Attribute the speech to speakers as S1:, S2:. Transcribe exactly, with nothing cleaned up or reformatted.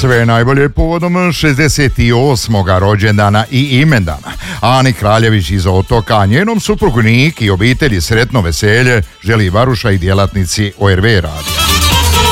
S1: Sve najbolje povodom šezdeset osmog rođendana i imendana. Ani Kraljević iz Otoka, a njenom suprugu Niki i obitelji sretno veselje želi Varuša i djelatnici O R V radija.